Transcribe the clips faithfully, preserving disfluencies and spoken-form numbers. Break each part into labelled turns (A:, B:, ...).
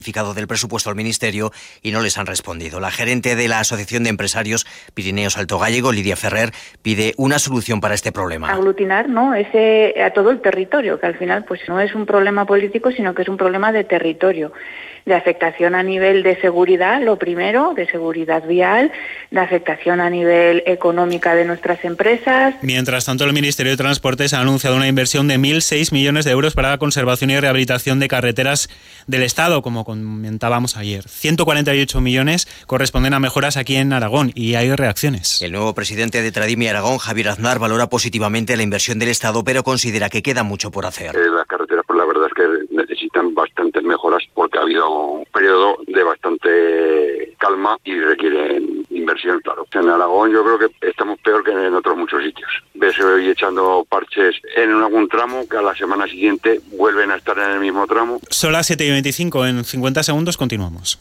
A: del presupuesto al Ministerio y no les han respondido. La gerente de la Asociación de Empresarios Pirineos Alto Gállego, Lidia Ferrer, pide una solución para este problema.
B: Aglutinar, ¿no?, ese a todo el territorio, que al final pues no es un problema político, sino que es un problema de territorio, de afectación a nivel de seguridad, lo primero, de seguridad vial, de afectación a nivel económica de nuestras empresas.
C: Mientras tanto, el Ministerio de Transportes ha anunciado una inversión de mil seis millones de euros para la conservación y rehabilitación de carreteras del Estado, como comentábamos ayer. ciento cuarenta y ocho millones corresponden a mejoras aquí en Aragón y hay reacciones.
A: El nuevo presidente de Tradimi Aragón, Javier Aznar, valora positivamente la inversión del Estado, pero considera que queda mucho por hacer.
D: Eh, las carreteras, pues la verdad es que necesitan bastantes mejoras porque ha habido un periodo de bastante calma y requieren inversión, claro. En Aragón yo creo que estamos peor que en otros muchos sitios. Ves hoy echando parches en algún tramo que a la semana siguiente vuelven a estar en el mismo tramo.
C: Son las siete y veinticinco, en cincuenta segundos continuamos.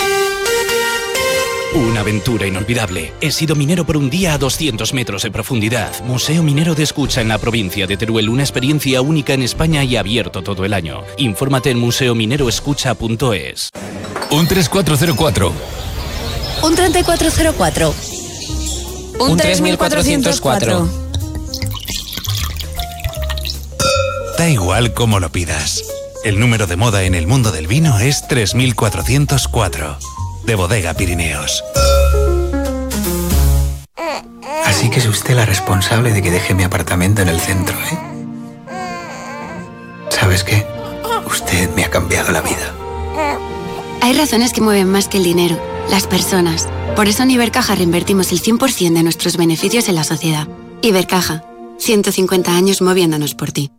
E: Una aventura inolvidable. He sido minero por un día a doscientos metros de profundidad. Museo Minero de Escucha en la provincia de Teruel. Una experiencia única en España y abierto todo el año. Infórmate en museo minero escucha punto es.
F: Un tres cuatro cero cuatro.
G: Un treinta y cuatro cero cuatro. Un tres mil cuatrocientos cuatro.
F: Da igual cómo lo pidas. El número de moda en el mundo del vino es tres mil cuatrocientos cuatro. De Bodega Pirineos.
H: Así que es usted la responsable de que deje mi apartamento en el centro, ¿eh? ¿Sabes qué? Usted me ha cambiado la vida.
I: Hay razones que mueven más que el dinero, las personas. Por eso en Ibercaja reinvertimos el cien por ciento de nuestros beneficios en la sociedad. Ibercaja, ciento cincuenta años moviéndonos por ti.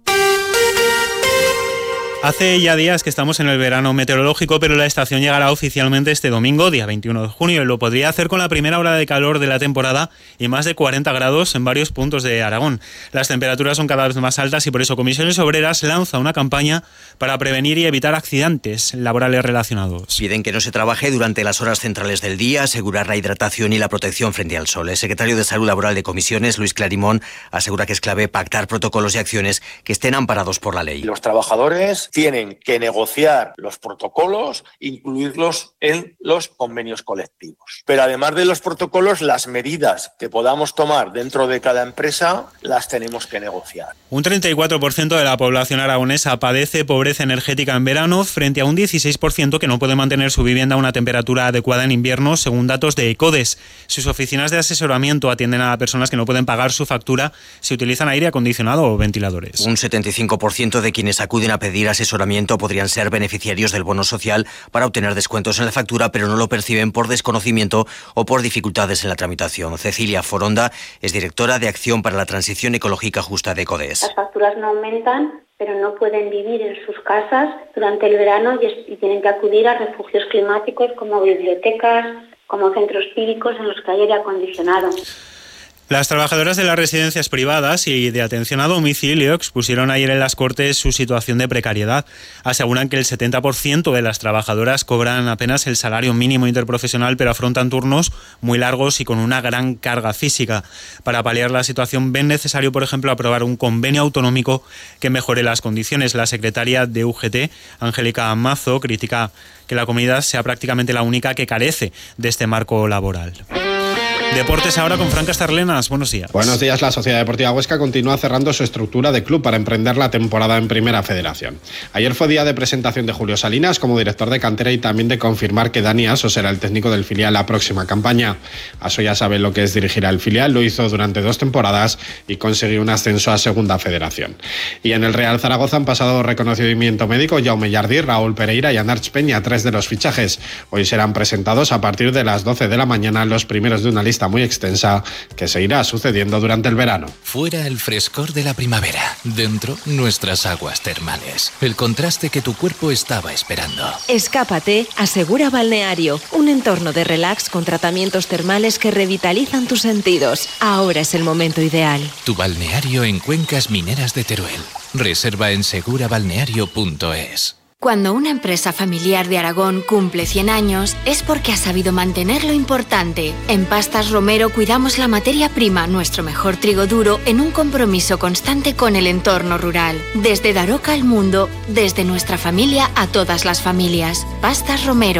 C: Hace ya días que estamos en el verano meteorológico, pero la estación llegará oficialmente este domingo, día veintiuno de junio, y lo podría hacer con la primera hora de calor de la temporada y más de cuarenta grados en varios puntos de Aragón. Las temperaturas son cada vez más altas y por eso Comisiones Obreras lanza una campaña para prevenir y evitar accidentes laborales relacionados.
A: Piden que no se trabaje durante las horas centrales del día, asegurar la hidratación y la protección frente al sol. El secretario de Salud Laboral de Comisiones, Luis Clarimón, asegura que es clave pactar protocolos y acciones que estén amparados por la ley.
J: Los trabajadores tienen que negociar los protocolos, incluirlos en los convenios colectivos. Pero además de los protocolos, las medidas que podamos tomar dentro de cada empresa las tenemos que negociar.
C: Un treinta y cuatro por ciento de la población aragonesa padece pobreza energética en verano, frente a un dieciséis por ciento que no puede mantener su vivienda a una temperatura adecuada en invierno, según datos de ECODES. Sus oficinas de asesoramiento atienden a personas que no pueden pagar su factura si utilizan aire acondicionado o ventiladores.
A: Un setenta y cinco por ciento de quienes acuden a pedir asesoramiento podrían ser beneficiarios del bono social para obtener descuentos en la factura, pero no lo perciben por desconocimiento o por dificultades en la tramitación. Cecilia Foronda es directora de Acción para la Transición Ecológica Justa de ECODES.
K: Las facturas no aumentan, pero no pueden vivir en sus casas durante el verano y, y tienen que acudir a refugios climáticos como bibliotecas, como centros cívicos en los que hay aire acondicionado.
C: Las trabajadoras de las residencias privadas y de atención a domicilio expusieron ayer en las Cortes su situación de precariedad. Aseguran que el setenta por ciento de las trabajadoras cobran apenas el salario mínimo interprofesional, pero afrontan turnos muy largos y con una gran carga física. Para paliar la situación ven necesario, por ejemplo, aprobar un convenio autonómico que mejore las condiciones. La secretaria de U G T, Angélica Mazo, critica que la comunidad sea prácticamente la única que carece de este marco laboral. Deportes ahora con Fran Castarlenas. Buenos días.
L: Buenos días. La Sociedad Deportiva Huesca continúa cerrando su estructura de club para emprender la temporada en Primera Federación. Ayer fue día de presentación de Julio Salinas como director de cantera y también de confirmar que Dani Aso será el técnico del filial la próxima campaña. Aso ya sabe lo que es dirigir al filial, lo hizo durante dos temporadas y consiguió un ascenso a Segunda Federación. Y en el Real Zaragoza han pasado reconocimiento médico Jaume Jardí, Raúl Pereira y Anarch Peña, tres de los fichajes. Hoy serán presentados a partir de las doce de la mañana los primeros de una lista muy extensa que se irá sucediendo durante el verano.
E: Fuera el frescor de la primavera, dentro nuestras aguas termales, el contraste que tu cuerpo estaba esperando.
G: Escápate a Segura Balneario, un entorno de relax con tratamientos termales que revitalizan tus sentidos. Ahora es el momento ideal.
E: Tu balneario en Cuencas Mineras de Teruel. Reserva en segura balneario punto es.
M: Cuando una empresa familiar de Aragón cumple cien años, es porque ha sabido mantener lo importante. En Pastas Romero cuidamos la materia prima, nuestro mejor trigo duro, en un compromiso constante con el entorno rural. Desde Daroca al mundo, desde nuestra familia a todas las familias. Pastas Romero.